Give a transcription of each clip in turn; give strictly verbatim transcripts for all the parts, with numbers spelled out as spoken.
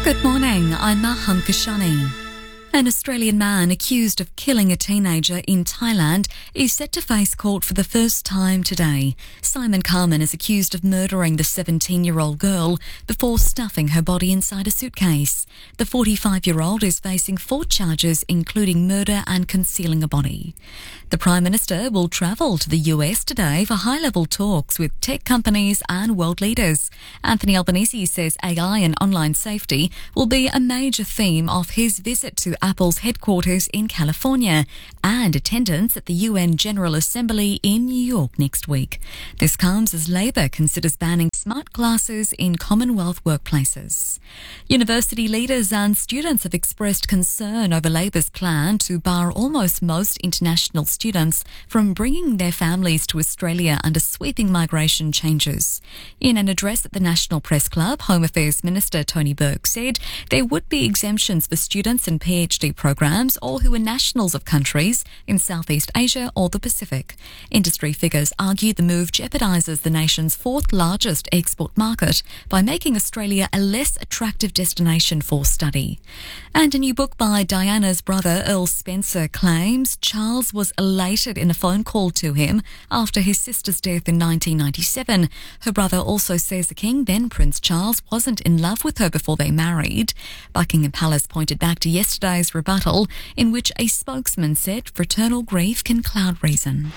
Good morning, I'm Maham Kashani. An Australian man accused of killing a teenager in Thailand is set to face court for the first time today. Simon Carman is accused of murdering the seventeen-year-old girl before stuffing her body inside a suitcase. The forty-five-year-old is facing four charges, including murder and concealing a body. The Prime Minister will travel to the U S today for high-level talks with tech companies and world leaders. Anthony Albanese says A I and online safety will be a major theme of his visit to Apple's headquarters in California and attendance at the U N General Assembly in New York next week. This comes as Labor considers banning smart glasses in Commonwealth workplaces. University leaders and students have expressed concern over Labor's plan to bar almost most international students from bringing their families to Australia under sweeping migration changes. In an address at the National Press Club, Home Affairs Minister Tony Burke said there would be exemptions for students in PhD programs or who are nationals of countries in Southeast Asia or the Pacific. Industry figures argue the move jeopardises the nation's fourth largest export market by making Australia a less attractive destination for study. And a new book by Diana's brother Earl Spencer claims Charles was elated in a phone call to him after his sister's death in nineteen ninety-seven. Her brother also says the King, then Prince Charles, wasn't in love with her before they married. Buckingham Palace pointed back to yesterday's rebuttal in which a spokesman said fraternal grief can cloud reason.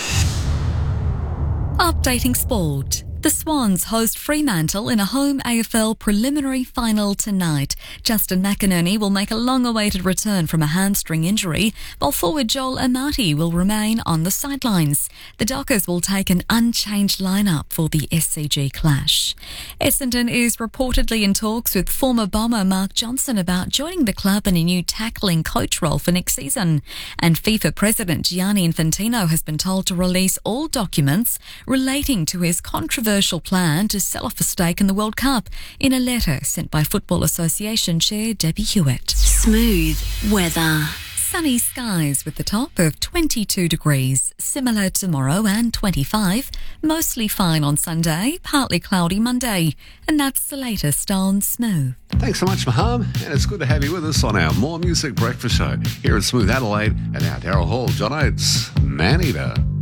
Updating sport. The Swans host Fremantle in a home A F L preliminary final tonight. Justin McInerney will make a long-awaited return from a hamstring injury, while forward Joel Amati will remain on the sidelines. The Dockers will take an unchanged lineup for the S C G clash. Essendon is reportedly in talks with former Bomber Mark Johnson about joining the club in a new tackling coach role for next season. And FIFA President Gianni Infantino has been told to release all documents relating to his controversial plan to sell off a stake in the World Cup in a letter sent by Football Association Chair Debbie Hewitt. Smooth weather. Sunny skies with the top of twenty-two degrees, similar tomorrow and twenty-five, mostly fine on Sunday, partly cloudy Monday, and that's the latest on Smooth. Thanks so much, Maham, and it's good to have you with us on our More Music Breakfast Show here at Smooth Adelaide, and now Daryl Hall, John Oates, Man Eater.